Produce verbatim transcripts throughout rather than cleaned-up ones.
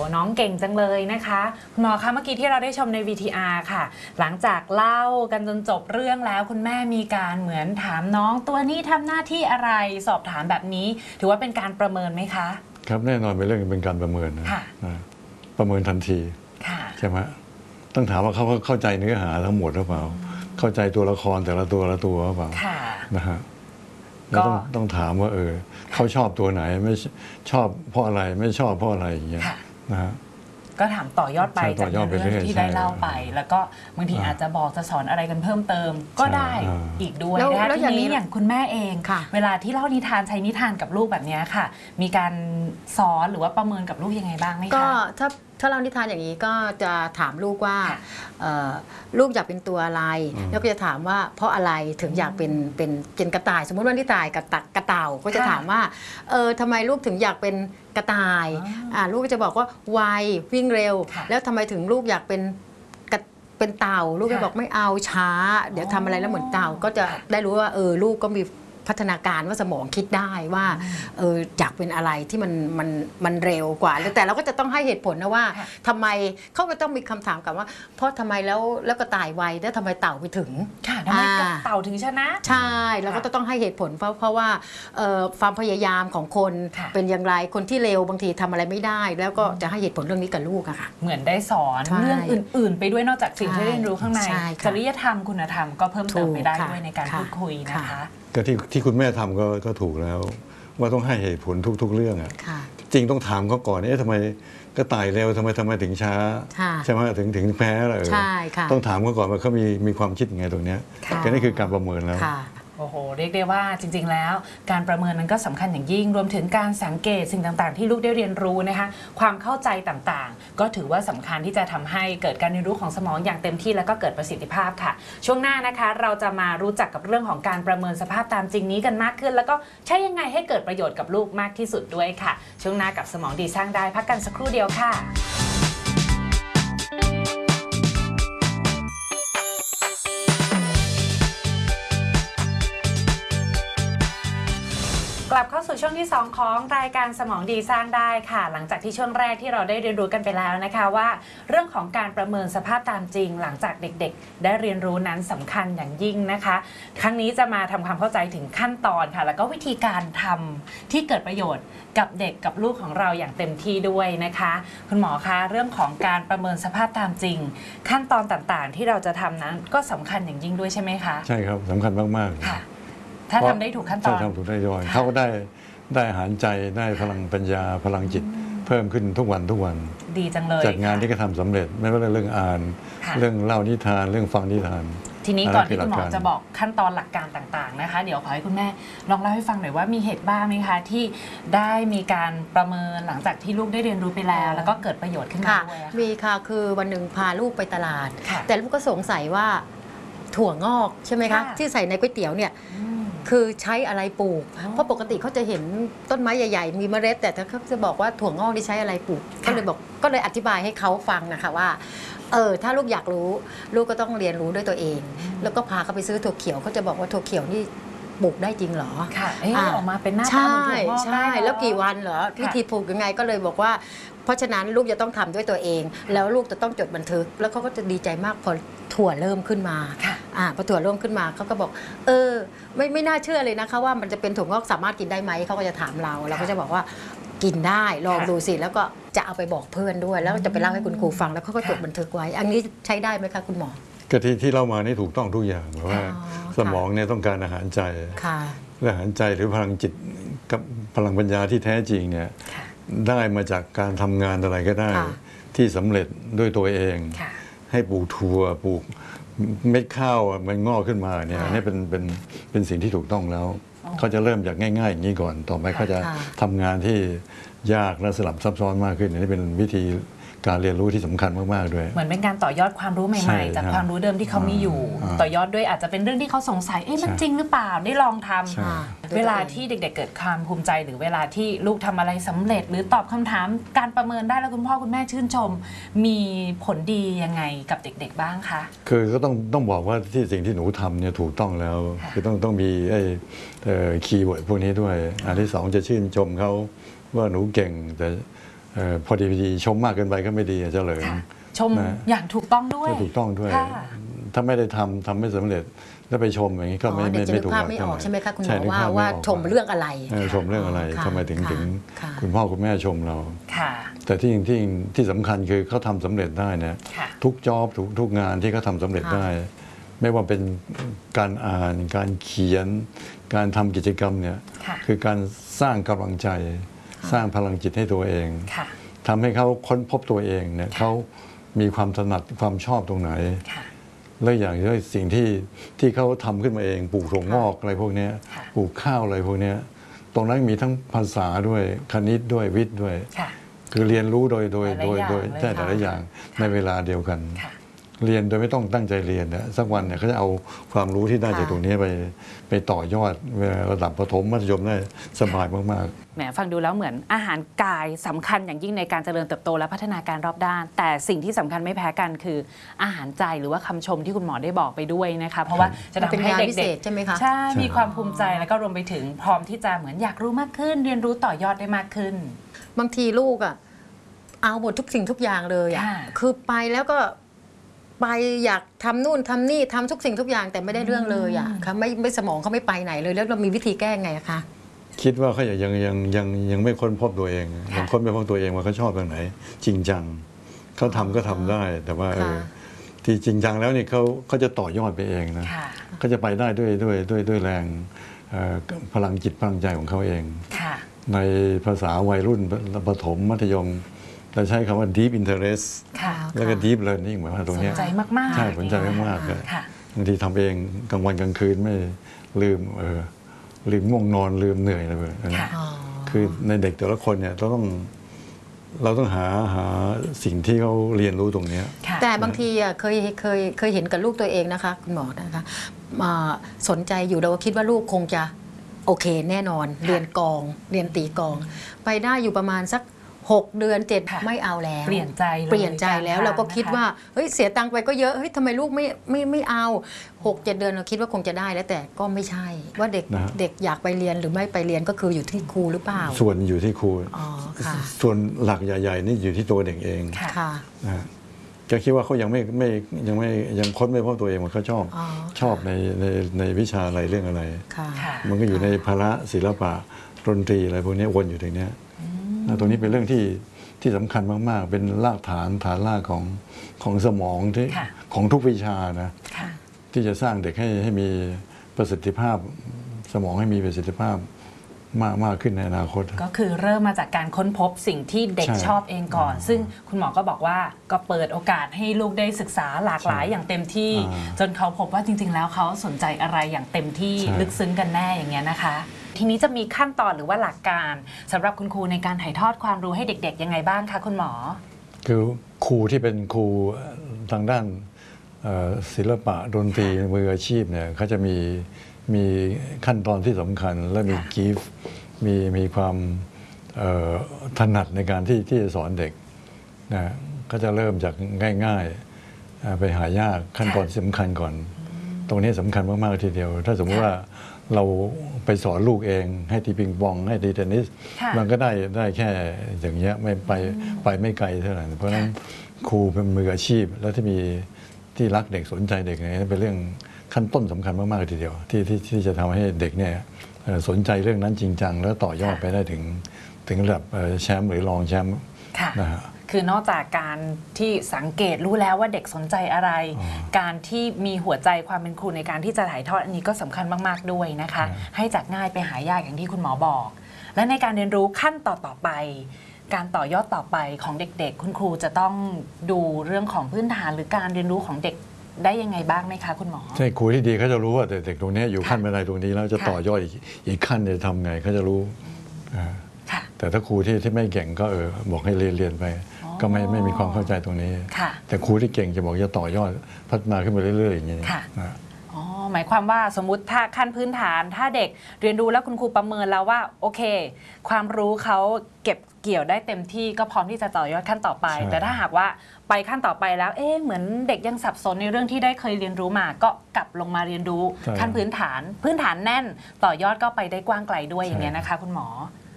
น้องเก่งจังเลยนะคะคุณหมอคะเมื่อกี้ที่เราได้ชมใน วี ที อาร์ ค่ะหลังจากเล่ากันจนจบเรื่องแล้วคุณแม่มีการเหมือนถามน้องตัวนี้ทำหน้าที่อะไรสอบถามแบบนี้ถือว่าเป็นการประเมินไหมคะครับแน่นอนเป็นเรื่องเป็นการประเมินนะประเมินทันทีใช่ไหมต้องถามว่าเขาเข้าใจเนื้อหาทั้งหมดหรือเปล่าเข้าใจตัวละครแต่ละตัวละตัวหรือเปล่านะฮะแล้วต้องต้องถามว่าเออเขาชอบตัวไหนไม่ชอบเพราะอะไรไม่ชอบเพราะอะไรอย่างเงี้ยนะฮะก็ถามต่อยอดไปจากเรื่องที่ได้เล่าไปแล้วก็บางทีอาจจะบอกจะสอนอะไรกันเพิ่มเติมก็ได้อีกด้วยนะคะทีนี้อย่างคุณแม่เองเวลาที่เล่านิทานใช้นิทานกับลูกแบบนี้ค่ะมีการสอนหรือว่าประเมินกับลูกยังไงบ้างไหมคะก็ถ้าถ้าเล่านิทานอย่างนี้ก็จะถามลูกว่าลูกอยากเป็นตัวอะไรแล้วก็จะถามว่าเพราะอะไรถึงอยากเป็นเป็นเป็นกระต่ายสมมติว่านิทานกับกระเต่าก็จะถามว่าเออทำไมลูกถึงอยากเป็นกระต่ายลูกก็จะบอกว่าไววิ่งเร็วแล้วทำไมถึงลูกอยากเป็นเป็นเต่าลูกก็บอกไม่เอาช้าเดี๋ยวทำอะไรแล้วเหมือนเต่าก็จะได้รู้ว่าเออลูกก็มีพัฒนาการว่าสมองคิดได้ว่าเอออยากเป็นอะไรที่มันมันมันเร็วกว่าแต่เราก็จะต้องให้เหตุผลนะว่าทำไมเขาก็ต้องมีคำถามกับว่าเพราะทำไมแล้วแล้วก็ตายไวแล้วทำไมเต่าไปถึงค่ะทำไมเต่าถึงชนะใช่เราก็จะต้องให้เหตุผลเพราะเพราะว่าความพยายามของคนเป็นอย่างไรคนที่เร็วบางทีทำอะไรไม่ได้แล้วก็จะให้เหตุผลเรื่องนี้กับลูกอะค่ะเหมือนได้สอนเรื่องอื่นๆไปด้วยนอกจากสิ่งที่เรียนรู้ข้างในจริยธรรมคุณธรรมก็เพิ่มเติมไปได้ด้วยในการพูดคุยนะคะก็ที่ที่คุณแม่ทำก็ก็ถูกแล้วว่าต้องให้เหตุผลทุกๆเรื่องอ่ะจริงต้องถามเขาก่อนเอ๊ะทำไมก็ตายเร็วทำไมทำไมถึงช้าใช่ไหมถึงถึงแพ้เลยต้องถามเขาก่อนว่าเขามีมีความคิดยังไงตรงนี้ก็นี่คือการประเมินแล้วโอ้โหเรียกได้ว่าจริงๆแล้วการประเมินนั้นก็สำคัญอย่างยิ่งรวมถึงการสังเกตสิ่งต่างๆที่ลูกได้เรียนรู้นะคะความเข้าใจต่างๆก็ถือว่าสำคัญที่จะทำให้เกิดการเรียนรู้ของสมองอย่างเต็มที่แล้วก็เกิดประสิทธิภาพค่ะช่วงหน้านะคะเราจะมารู้จักกับเรื่องของการประเมินสภาพตามจริงนี้กันมากขึ้นแล้วก็ใช้ยังไงให้เกิดประโยชน์กับลูกมากที่สุดด้วยค่ะช่วงหน้ากับสมองดีสร้างได้พักกันสักครู่เดียวค่ะกลับเข้าสู่ช่วงที่สองของรายการสมองดีสร้างได้ค่ะหลังจากที่ช่วงแรกที่เราได้เรียนรู้กันไปแล้วนะคะว่าเรื่องของการประเมินสภาพตามจริงหลังจากเด็กๆได้เรียนรู้นั้นสำคัญอย่างยิ่งนะคะครั้งนี้จะมาทำความเข้าใจถึงขั้นตอนค่ะแล้วก็วิธีการทำที่เกิดประโยชน์กับเด็กกับลูกของเราอย่างเต็มที่ด้วยนะคะคุณหมอคะเรื่องของการประเมินสภาพตามจริงขั้นตอนต่างๆที่เราจะทำนั้นก็สำคัญอย่างยิ่งด้วยใช่ไหมคะใช่ครับสำคัญมากๆค่ะถ้าทำได้ถูกขั้นตอนถ้าทำถูกได้ย่อยเขาก็ได้ได้อาหารใจได้พลังปัญญาพลังจิตเพิ่มขึ้นทุกวันทุกวันดีจังเลยจากงานที่เขาทำสำเร็จไม่ว่าเรื่องอ่านเรื่องเล่านิทานเรื่องฟังนิทานทีนี้ก่อนที่คุณหมอจะบอกขั้นตอนหลักการต่างๆนะคะเดี๋ยวขอให้คุณแม่ลองเล่าให้ฟังหน่อยว่ามีเหตุบ้างไหมคะที่ได้มีการประเมินหลังจากที่ลูกได้เรียนรู้ไปแล้วแล้วก็เกิดประโยชน์ขึ้นมาด้วยมีค่ะคือวันหนึ่งพาลูกไปตลาดแต่ลูกก็สงสัยว่าถั่วงอกใช่ไหมคะที่ใส่ในก๋วยเตี๋ยวเนี่ยคือใช้อะไรปลูกเพราะปกติเขาจะเห็นต้นไม้ใหญ่ๆมีเมล็ดแต่เขาจะบอกว่าถั่วงอกนี่ใช้อะไรปลูกก็เลยบอกก็เลยอธิบายให้เขาฟังนะคะว่าเออถ้าลูกอยากรู้ลูกก็ต้องเรียนรู้ด้วยตัวเองแล้วก็พาเขาไปซื้อถั่วเขียวเขาจะบอกว่าถั่วเขียวนี่ปลูกได้จริงเหรอค่ะออกมาเป็นหน้าตาเหมือนถั่วงอกได้แล้วกี่วันเหรอวิธีปลูกยังไงก็เลยบอกว่าเพราะฉะนั้นลูกจะต้องทำด้วยตัวเองแล้วลูกจะต้องจดบันทึกแล้วเขาก็จะดีใจมากพอถั่วเริ่มขึ้นมาอ่าพอถั่วเริ่มขึ้นมาเขาก็บอกเออไม่ไม่น่าเชื่อเลยนะคะว่ามันจะเป็นถั่วงอกสามารถกินได้ไหมเขาก็จะถามเราเราก็จะบอกว่ากินได้ลองดูสิแล้วก็จะเอาไปบอกเพื่อนด้วยแล้วจะไปเล่าให้คุณครูฟังแล้วเขาก็จดบันทึกไว้อันนี้ใช้ได้ไหมคะคุณหมอก็ที่ที่เรามานี่ถูกต้องทุกอย่างเพราะว่าสมองเนี่ยต้องการอาหารใจและอาหารใจหรือพลังจิตกับพลังปัญญาที่แท้จริงเนี่ยได้มาจากการทำงานอะไรก็ได้ที่สำเร็จด้วยตัวเองให้ปลูกถั่วปลูกเม็ดข้าวมันงอกขึ้นมาเนี่ยนี่เป็นเป็นเป็นสิ่งที่ถูกต้องแล้วเขาจะเริ่มจากง่ายๆอย่างนี้ก่อนต่อไปเขาจะทำงานที่ยากและสลับซับซ้อนมากขึ้นนี่เป็นวิธีการเรียนรู้ที่สำคัญมากๆด้วยเหมือนเป็นการต่อยอดความรู้ใหม่ๆจากความรู้เดิมที่เขามีอยู่ต่อยอดด้วยอาจจะเป็นเรื่องที่เขาสงสัยเอ๊ะมันจริงหรือเปล่าได้ลองทำเวลาที่เด็กๆเกิดความภูมิใจหรือเวลาที่ลูกทำอะไรสำเร็จหรือตอบคำถามการประเมินได้แล้วคุณพ่อคุณแม่ชื่นชมมีผลดียังไงกับเด็กๆบ้างคะคือก็ต้องต้องบอกว่าที่สิ่งที่หนูทำเนี่ยถูกต้องแล้วคือต้องต้องมีไอ้คีย์เวิร์ดพวกนี้ด้วยอันที่สองจะชื่นชมเขาว่าหนูเก่งแต่เอ่อพอดีพอดีชมมากเกินไปก็ไม่ดีเจะเหลิงค่ะชมนะอย่างถูกต้องด้วยถูกต้องด้วยค่ะถ้าไม่ได้ทำทำไม่สำเร็จแล้วไปชมอย่างนี้ก็อ๋ไม่อเด็ไม่กจะไม่นึกถูกภาพหลักไม่อเท่าอกไหร่ใช่ไหมคะคุณหมใช่อนึกว่าภพไม่ว่าออกชมเรื่องอะไรเออชมเรื่องอะไรค่ะทำไมถึงค่ะถึงค่ะคุณพ่อคุณแม่ชมเราค่ะแต่ที่ที่ที่สำคัญคือเขาทำสำเร็จได้นะค่ะทุกจอบทุกทุกงานที่เขาทำสำเร็จค่ะได้ ไม่ว่าเป็นการอ่านการเขียน การทำกิจกรรมเนี่ยค่ะคือการสร้างกำลังใจ สร้างพลังจิตให้ตัวเองค่ะทำให้เขาค้นพบตัวเองเนี่ยเขามีความถนัดความชอบตรงไหนค่ะและอย่างที่สิ่งที่ที่เขาทำขึ้นมาเองปลูกถั่วงอกอะไรพวกเนี้ยค่ะปลูกข้าวอะไรพวกเนี้ยตรงนั้นมีทั้งภาษาด้วยคณิตด้วยวิทย์ด้วยค่ะคือเรียนรู้โดยโดยหลายๆโดยอย่างเลยโดยใช่ค่ะแต่ละอย่างในเวลาเดียวกันค่ะเรียนโดยไม่ต้องตั้งใจเรียนนะสักวันเนี่ยเขาจะเอาความรู้ที่ได้ค่ะจากตรงนี้ไปไปต่อยอดเวลาระดับประถมมัธยมได้สบายมากแหมฟังดูแล้วเหมือนอาหารกายสำคัญอย่างยิ่งในการเจริญเติบโตและพัฒนาการรอบด้าน แต่สิ่งที่สำคัญไม่แพ้กันคืออาหารใจหรือว่าคำชมที่คุณหมอได้บอกไปด้วยนะคะเพราะว่าจะมันเป็นทำให้ยาเด็พิเศกษใช่ไหมคะๆใช่มีความภูมิใจแล้วก็รวมไปถึงพร้อมที่จะเหมือนอยากรู้มากขึ้น เรียนรู้ต่อยอดได้มากขึ้นบางทีลูกอ่ะเอาหมดทุกสิ่งทุกอย่างเลยอ่ะค่ะคือไปแล้วก็ไปอยากทำนู่นทำนี่ทำทุกสิ่งทุกอย่างแต่ไม่ได้เรื่องเลยอ่ะค่ะไม่ไม่สมองเขาไม่ไปไหนเลย แล้วเรามีวิธีแก้ไงอะคะๆ คิดว่าเขายังยังยังยังยังไม่ค้นพบตัวเองยังค้นไม่พบตัวเองว่าเขาชอบตรงไหน จริงจังเขาทำก็ทำได้ แต่ว่าเออที่จริงจังแล้วนี่เขาเขาจะต่อยอดไปเองนะค่ะก็จะไปได้ด้วยด้วยด้วยด้วยแรงเอ่อพลังจิตพลังใจของเขาเองค่ะในภาษาวัยรุ่นประถมมัธยมเราใช้คำว่า deep interest ค่ะแล้วก็ deep learning หมายว่าตรงสเนี้นยใจมากๆใช่สนใจมากๆเลยค่ะบางทีทำเองกลางวันกลางคืนไม่ลืมเออลืมง่วงนอนลืมเหนื่อยอะไรแบบนั้นค่ะอ๋อคือในเด็กแต่ละคนเนี่ยเราต้องเราต้องหาหาสิ่งที่เขาเรียนรู้ตรงเนี้ยค่ะแต่บางทีอ่ะเคยเคยเคยเห็นกับลูกตัวเองนะคะคุณหมอนะคะอ่าสนใจอยู่เราก็คิดว่าลูกคงจะโอเคแน่นอน เรียนกองเรียนตีกอง ไปได้อยู่ประมาณสักหกเดือนเจ็ดค่ะไม่เอาแล้วเปลี่ยนใจเลยเปลี่ยนใจแล้วกเราก็คิดนะคะว่าเฮ้ยเสียตังค์ไปก็เยอะเฮ้ยทำไมลูกไม่ไม่ไม่เอาหกเจ็ดเดือนเราคิดว่าคงจะได้แล้วแต่ก็ไม่ใช่ ว่าเด็กนะฮะเด็กอยากไปเรียนหรือไม่ไปเรียนก็คืออยู่ที่ครูหรือเปล่าส่วนอยู่ที่ครูอ๋อค่ะส่วนหลักใหญ่ ๆ นี่อยู่ที่ตัวเด็กเองค่ะค่ะนะฮะจะคิดว่าเขายังไม่ไม่ยังไม่ยังค้นไม่พบตัวเองว่าเขาชอบอ๋อชอบในในในวิชาอะไรเรื่องอะไรค่ะค่ะมันก็อยู่ในภาระศิลปะดนตรีอะไรพวกนี้วนอยู่ตรงเนี้ยนะตรงนี้เป็นเรื่องที่ที่สำคัญมากๆ เป็นรากฐานฐานรากของของสมองที่ค่ะของทุกวิชานะค่ะที่จะสร้างเด็กให้ให้มีประสิทธิภาพ สมองให้มีประสิทธิภาพมากมากขึ้นในอนาคตก็คือเริ่มมาจากการค้นพบสิ่งที่เด็กใช่ชอบเองก่อน ซึ่งคุณหมอก็บอกว่าก็เปิดโอกาสให้ลูกได้ศึกษาหลากหลายใช่อย่างเต็มที่อ่าจนเขาพบว่าจริง ๆ แล้วเขาสนใจอะไรอย่างเต็มที่ใช่ลึกซึ้งกันแน่อย่างเงี้ยนะคะ ทีนี้จะมีขั้นตอนหรือว่าหลักการสำหรับคุณครูในการถ่ายทอดความรู้ให้เด็ก ๆ ยังไงบ้างคะคุณหมอคือครูที่เป็นครูทางด้านเอ่อศิลปะดนตรีมืออาชีพเนี่ยเขาจะมีมีขั้นตอนที่สำคัญ และมีค่ะกิฟต์มีมีความเอ่อถนัดในการที่ที่จะสอนเด็กนะก็จะเริ่มจากง่ายๆอ่าไปหายากขั้นตอนที่สำคัญก่อน ตรงนี้สำคัญมากๆทีเดียว ถ้าสมมติว่าเราไปสอนลูกเองให้ตีปิงปองให้ตีเทนนิสค่ะมันก็ได้ได้แค่อย่างเงี้ยไม่ไปไปไม่ไกลเท่าไหร่เพราะฉะนั้นครูเป็นมืออาชีพ แล้วที่มีที่รักเด็กสนใจเด็กเนี่ยเป็นเรื่องขั้นต้นสำคัญมากๆทีเดียวที่ที่ที่จะทำให้เด็กเนี่ยเอ่อสนใจเรื่องนั้นจริงจังแล้วต่อยอดไปได้ถึงถึงระดับเอ่อแชมป์หรือรองแชมป์ค่ะนะฮะคือนอกจากการที่สังเกตรู้แล้วว่าเด็กสนใจอะไรอ๋อการที่มีหัวใจความเป็นครูในการที่จะถ่ายทอดอันนี้ก็สำคัญมากๆด้วยนะคะครับให้จากง่ายไปหายากอย่างที่คุณหมอบอก และในการเรียนรู้ขั้นต่อต่อไป การต่อยอดต่อไปของเด็กๆ คุณครูจะต้องดูเรื่องของพื้นฐานหรือการเรียนรู้ของเด็กได้ยังไงบ้างไหมคะคุณหมอใช่ครูที่ดีเขาจะรู้ว่าเด็กตรงนี้อยู่ค่ะขั้นบันไดตรงนี้แล้วจะค่ะต่อยอดอีกอีกขั้นจะทำไงเขาจะรู้อ่าค่ะแต่ถ้าครูที่ที่ไม่เก่งก็เออบอกให้เรียนเรียนไปอ๋อก็ไม่ไม่มีความเข้าใจตรงนี้ค่ะแต่ครูที่เก่งจะบอกจะต่อยอดพัฒนาขึ้นไปเรื่อยๆอย่างนี้ค่ะนะอ๋อหมายความว่าสมมุติถ้าขั้นพื้นฐาน ถ้าเด็กเรียนรู้แล้วคุณครูประเมินแล้วว่าโอเค ความรู้เขาเก็บเกี่ยวได้เต็มที่ก็พร้อมที่จะต่อยอดขั้นต่อไปใช่แต่ถ้าหากว่าไปขั้นต่อไปแล้วเอ๊ะเหมือนเด็กยังสับสนในเรื่องที่ได้เคยเรียนรู้มา ก็กลับลงมาเรียนรู้ขั้นพื้นฐาน พื้นฐานแน่นต่อยอดก็ไปได้กว้างไกลด้วยอย่างเงี้ยนะคะ คุณหมอ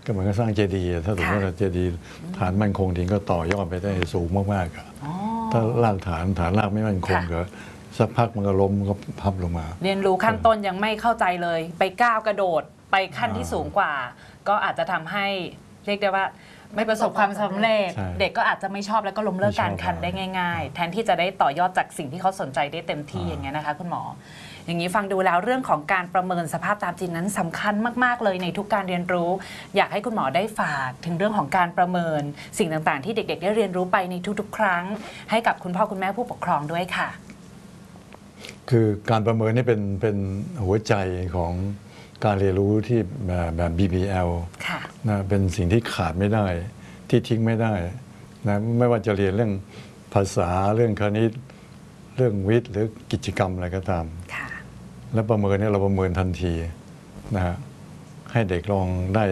ก็เหมือนกับสร้างเจดีย์ถ้าสมมติว่าเจดีย์ฐานมั่นคงทิ้งก็ต่อยอดไปได้สูงมากๆถ้ารากฐานฐานรากไม่มั่นคงก็สักพักมันก็ล้มก็พับลงมาเรียนรู้ขั้นต้นยังไม่เข้าใจเลยไปก้าวกระโดดไปขั้นที่สูงกว่า ก็อาจจะทำให้เรียกได้ว่าไม่ประสบความสำเร็จเด็กก็อาจจะไม่ชอบแล้วก็ล้มเลิกการคันได้ง่ายๆแทนที่จะได้ต่อยอดจากสิ่งที่เขาสนใจได้เต็มที่อย่างเงี้ยนะคะคุณหมออย่างนี้ฟังดูแล้วเรื่องของการประเมินสภาพตามจริงนั้นสำคัญมากๆเลยในทุกการเรียนรู้อยากให้คุณหมอได้ฝากถึงเรื่องของการประเมินสิ่งต่างๆที่เด็กๆได้เรียนรู้ไปในทุกๆครั้งให้กับคุณพ่อคุณแม่ผู้ปกครองด้วยค่ะคือการประเมินนี่เป็นเป็นหัวใจของการเรียนรู้ที่แบบ บี บี แอล นะเป็นสิ่งที่ขาดไม่ได้ที่ทิ้งไม่ได้นะไม่ว่าจะเรียนเรื่องภาษาเรื่องคณิตเรื่องวิทย์หรือกิจกรรมอะไรก็ตามและประเมินเนี่ยเราประเมินทันทีนะฮะให้เด็กลองได้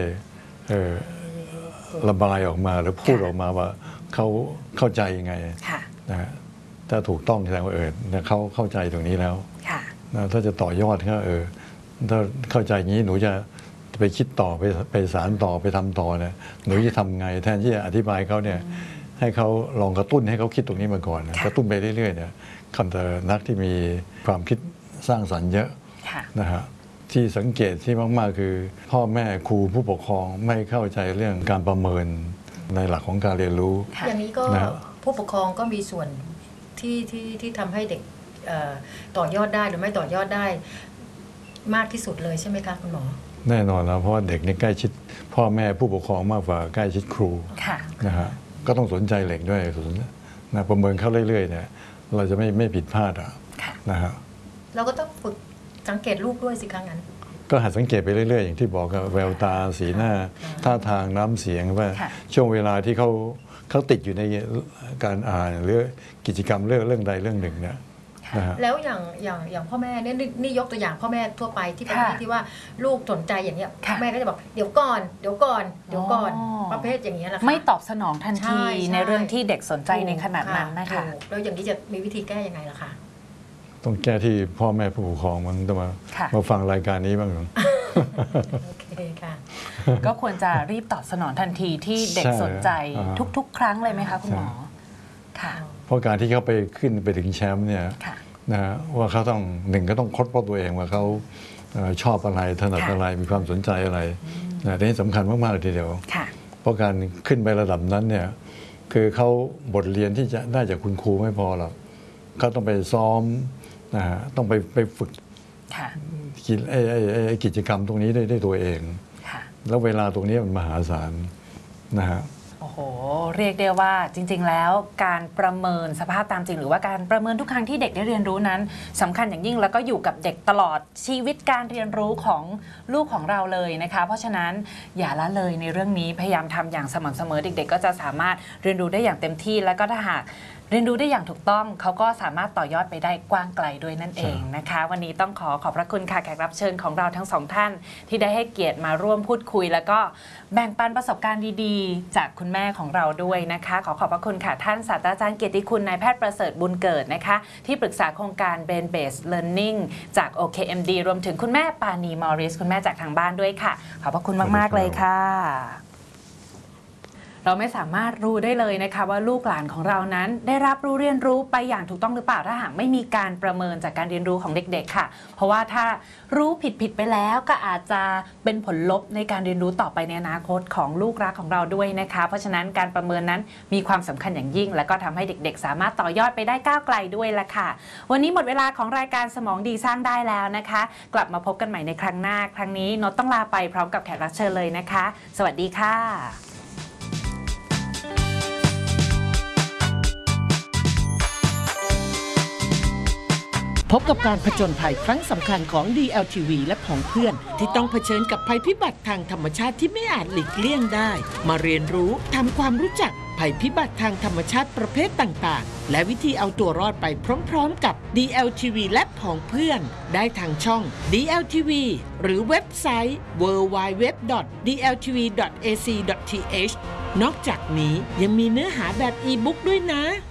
ระบายออกมาหรือพูดออกมาว่าเขาเข้าใจยังไงนะฮะถ้าถูกต้องแสดงว่าเออเขาเข้าใจตรงนี้แล้วนะถ้าจะต่อยอดก็เออถ้าเข้าใจอย่างนี้หนูจะไปคิดต่อไปไปสารต่อไปทำต่อเนี่ยหนูจะทำไงแทนที่จะอธิบายเขาเนี่ยให้เขาลองกระตุ้นให้เขาคิดตรงนี้มาก่อนกระตุ้นไปเรื่อยๆเนี่ยคำแต่นักที่มีความคิดสร้างสรรค์เยอะนะฮะที่สังเกตที่มากๆคือพ่อแม่ครูผู้ปกครองไม่เข้าใจเรื่องการประเมินในหลักของการเรียนรู้อย่างนี้ก็ผู้ปกครองก็มีส่วนที่ที่ที่ทำให้เด็กต่อยอดได้หรือไม่ต่อยอดได้มากที่สุดเลยใช่ไหมคะคุณหมอแน่นอนแล้วเพราะว่าเด็กนี่ใกล้ชิดพ่อแม่ผู้ปกครองมากกว่าใกล้ชิดครูนะฮะก็ต้องสนใจเด็กด้วยนะประเมินเขาเรื่อยๆเนี่ยเราจะไม่ไม่ผิดพลาดอ่ะนะฮะเราก็ต้องฝึกสังเกตลูกด้วยสิครั้งนั้นก็หัดสังเกตไปเรื่อยๆอย่างที่บอกกับแววตาสีหน้าท่าทางน้ำเสียงว่าช่วงเวลาที่เขาเขาติดอยู่ในการอ่านหรือกิจกรรมเรื่องเรื่องใดเรื่องหนึ่งเนี่ยแล้วอย่างอย่างอย่างพ่อแม่เนี่ยนี่ยกตัวอย่างพ่อแม่ทั่วไปที่เป็นที่ว่าลูกสนใจอย่างเนี้ยแม่ก็จะบอกเดี๋ยวก่อนเดี๋ยวก่อนเดี๋ยวก่อนประเภทอย่างเงี้ยนะคะไม่ตอบสนองทันทีในเรื่องที่เด็กสนใจในขนาดนั้นนะคะแล้วอย่างนี้จะมีวิธีแก้ยังไงล่ะคะต้องแก้ที่พ่อแม่ผู้ปกครองมันต้องมามาฟังรายการนี้บ้างโอเคค่ะก็ควรจะรีบตอบสนองทันทีที่เด็กสนใจทุกๆครั้งเลยไหมคะคุณหมอค่ะเพราะการที่เขาไปขึ้นไปถึงแชมป์เนี่ยนะว่าเขาต้องหนึ่งก็ต้องค้นพบตัวเองว่าเขาชอบอะไรถนัดอะไรมีความสนใจอะไรนะนี่สำคัญมากๆทีเดียวเพราะการขึ้นไประดับนั้นเนี่ยคือเขาบทเรียนที่จะได้จากคุณครูไม่พอหรอกเขาต้องไปซ้อมนะฮะต้องไปไปฝึกกิจไอ้ไอ้กิจกรรมตรงนี้ได้ด้วยตัวเองแล้วเวลาตรงนี้มันมหาศาลนะฮะโอ้โหเรียกได้ว่าจริงๆแล้วการประเมินสภาพตามจริงหรือว่าการประเมินทุกครั้งที่เด็กได้เรียนรู้นั้นสำคัญอย่างยิ่งแล้วก็อยู่กับเด็กตลอดชีวิตการเรียนรู้ของลูกของเราเลยนะคะเพราะฉะนั้นอย่าละเลยในเรื่องนี้พยายามทำอย่างสม่ำเสมอเด็กๆก็จะสามารถเรียนรู้ได้อย่างเต็มที่แล้วก็ถ้าหากเรียนรู้ได้อย่างถูกต้องเขาก็สามารถต่อยอดไปได้กว้างไกลด้วยนั่นเองนะคะวันนี้ต้องขอขอบพระคุณค่ะแขกรับเชิญของเราทั้งสองท่านที่ได้ให้เกียรติมาร่วมพูดคุยแล้วก็แบ่งปันประสบการณ์ดีๆจากคุณแม่ของเราด้วยนะคะขอขอบพระคุณค่ะท่านศาสตราจารย์เกียรติคุณนายแพทย์ประเสริฐบุญเกิดนะคะที่ปรึกษาโครงการ Brain Based Learning จาก โอ เค เอ็ม ดี รวมถึงคุณแม่ปานีมอริสคุณแม่จากทางบ้านด้วยค่ะขอบพระคุณมากๆเลยค่ะเราไม่สามารถรู้ได้เลยนะคะว่าลูกหลานของเรานั้นได้รับรู้เรียนรู้ไปอย่างถูกต้องหรือเปล่าถ้าหากไม่มีการประเมินจากการเรียนรู้ของเด็กๆค่ะเพราะว่าถ้ารู้ผิดๆไปแล้วก็อาจจะเป็นผลลบในการเรียนรู้ต่อไปในอนาคตของลูกรักของเราด้วยนะคะเพราะฉะนั้นการประเมินนั้นมีความสำคัญอย่างยิ่งและก็ทำให้เด็กๆสามารถต่อยอดไปได้ก้าวไกลด้วยละค่ะวันนี้หมดเวลาของรายการสมองดีสร้างได้แล้วนะคะกลับมาพบกันใหม่ในครั้งหน้าครั้งนี้นดต้องลาไปพร้อมกับแขกรับเชิญเลยนะคะสวัสดีค่ะพบกับการผจญภัยครั้งสำคัญของ ดี แอล ที วี และผองเพื่อนที่ต้องเผชิญกับภัยพิบัติทางธรรมชาติที่ไม่อาจหลีกเลี่ยงได้มาเรียนรู้ทำความรู้จักภัยพิบัติทางธรรมชาติประเภทต่างๆและวิธีเอาตัวรอดไปพร้อมๆกับ ดี แอล ที วี และผองเพื่อนได้ทางช่อง ดี แอล ที วี หรือเว็บไซต์ ดับเบิลยู ดับเบิลยู ดับเบิลยู ดอท ดี แอล ที วี ดอท เอ ซี ดอท ที เอช นอกจากนี้ยังมีเนื้อหาแบบอีบุ๊กด้วยนะ